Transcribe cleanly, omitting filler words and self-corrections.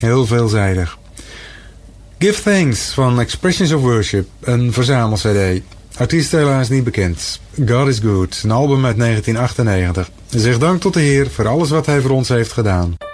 Heel veelzijdig. Give Thanks van Expressions of Worship, een verzamel-cd. Artiest helaas niet bekend. God is Good, een album uit 1998. Zeg dank tot de Heer voor alles wat hij voor ons heeft gedaan.